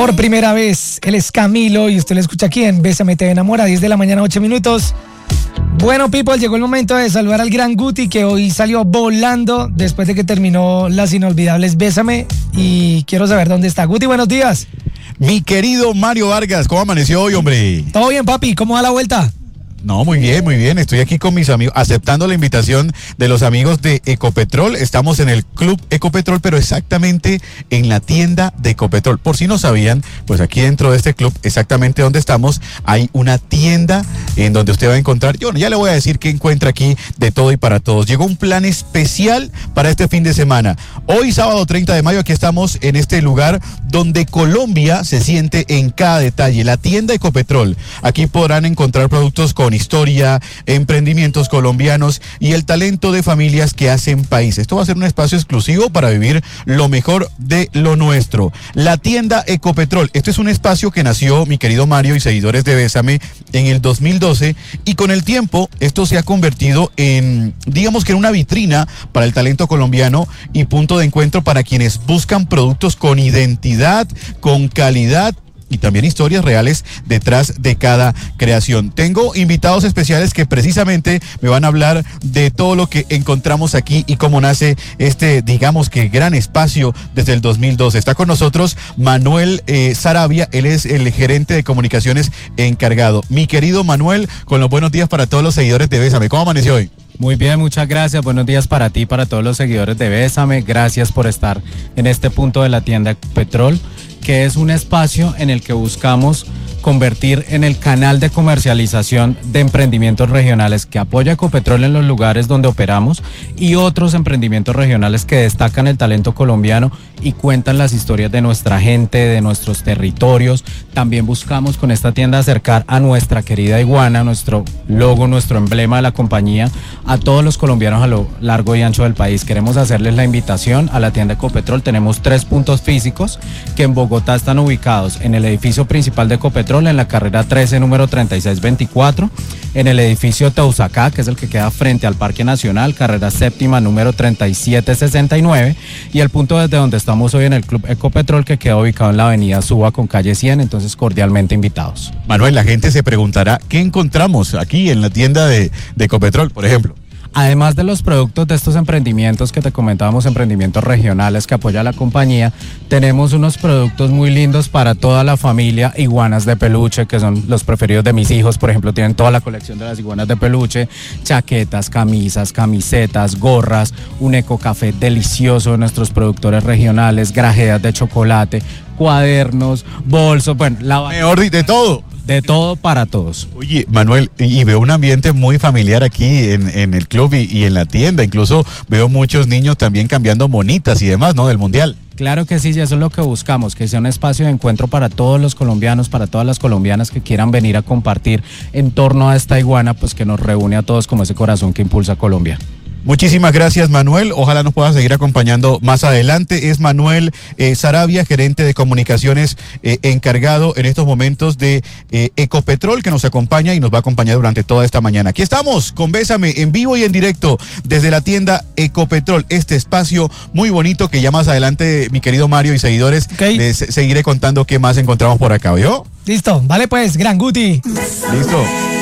por primera vez. Él es Camilo y usted lo escucha aquí en Bésame Te Enamora, 10 de la mañana, 8 minutos. Bueno, people, llegó el momento de saludar al gran Guti, que hoy salió volando después de que terminó las inolvidables Bésame, y quiero saber dónde está. Guti, buenos días. Mi querido Mario Vargas, ¿cómo amaneció hoy, hombre? Todo bien, papi, ¿cómo va la vuelta? No, muy bien, muy bien. Estoy aquí con mis amigos, aceptando la invitación de los amigos de Ecopetrol. Estamos en el Club Ecopetrol, pero exactamente en la tienda de Ecopetrol. Por si no sabían, pues aquí dentro de este club, exactamente donde estamos, hay una tienda en donde usted va a encontrar, yo ya le voy a decir que encuentra aquí de todo y para todos. Llegó un plan especial para este fin de semana. Hoy, sábado 30 de mayo, aquí estamos en este lugar donde Colombia se siente en cada detalle. La tienda Ecopetrol. Aquí podrán encontrar productos con historia, emprendimientos colombianos y el talento de familias que hacen país. Esto va a ser un espacio exclusivo para vivir lo mejor de lo nuestro. La tienda Ecopetrol. Este es un espacio que nació, mi querido Mario y seguidores de Bésame, en el 2012, y con el tiempo esto se ha convertido en, digamos que en una vitrina para el talento colombiano y punto de encuentro para quienes buscan productos con identidad, con calidad y también historias reales detrás de cada creación. Tengo invitados especiales que precisamente me van a hablar de todo lo que encontramos aquí y cómo nace este, digamos que gran espacio desde el 2012. Está con nosotros Manuel Sarabia, él es el gerente de comunicaciones encargado. Mi querido Manuel, con los buenos días para todos los seguidores de Bésame. ¿Cómo amaneció hoy? Muy bien, muchas gracias. Buenos días para ti, para todos los seguidores de Bésame. Gracias por estar en este punto de la tienda Petrol, que es un espacio en el que buscamos convertir en el canal de comercialización de emprendimientos regionales que apoya Ecopetrol en los lugares donde operamos y otros emprendimientos regionales que destacan el talento colombiano y cuentan las historias de nuestra gente, de nuestros territorios. También buscamos con esta tienda acercar a nuestra querida iguana, nuestro logo, nuestro emblema de la compañía, a todos los colombianos a lo largo y ancho del país. Queremos hacerles la invitación a la tienda Ecopetrol. Tenemos 3 puntos físicos que en Bogotá están ubicados en el edificio principal de Ecopetrol, en la carrera 13, número 3624, en el edificio Teusacá, que es el que queda frente al Parque Nacional, carrera séptima, número 3769, y el punto desde donde estamos hoy en el Club Ecopetrol, que queda ubicado en la avenida Suba con calle 100, entonces cordialmente invitados. Manuel, la gente se preguntará, ¿qué encontramos aquí en la tienda de Ecopetrol, por ejemplo? Además de los productos de estos emprendimientos que te comentábamos, emprendimientos regionales que apoya la compañía, tenemos unos productos muy lindos para toda la familia. Iguanas de peluche, que son los preferidos de mis hijos, por ejemplo, tienen toda la colección de las iguanas de peluche, chaquetas, camisas, camisetas, gorras, un ecocafé delicioso de nuestros productores regionales, grajeas de chocolate, cuadernos, bolsos, bueno, mejor de todo. De todo para todos. Oye, Manuel, y veo un ambiente muy familiar aquí en el club y en la tienda. Incluso veo muchos niños también cambiando monitas y demás, ¿no? Del mundial. Claro que sí, y eso es lo que buscamos, que sea un espacio de encuentro para todos los colombianos, para todas las colombianas que quieran venir a compartir en torno a esta iguana, pues que nos reúne a todos como ese corazón que impulsa a Colombia. Muchísimas gracias, Manuel. Ojalá nos pueda seguir acompañando más adelante. Es Manuel Sarabia, gerente de comunicaciones encargado en estos momentos de Ecopetrol, que nos acompaña y nos va a acompañar durante toda esta mañana. Aquí estamos con Bésame en vivo y en directo desde la tienda Ecopetrol. Este espacio muy bonito que ya más adelante, mi querido Mario y seguidores, les seguiré contando qué más encontramos por acá, ¿oyó? Listo, vale pues, gran Guti. Listo.